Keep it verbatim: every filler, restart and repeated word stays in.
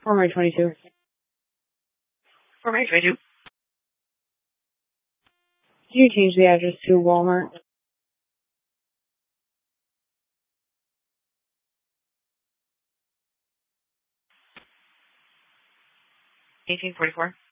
Fort Mary twenty-two. Fort Mary twenty-two. Can you change the address to Walmart? eighteen forty-four.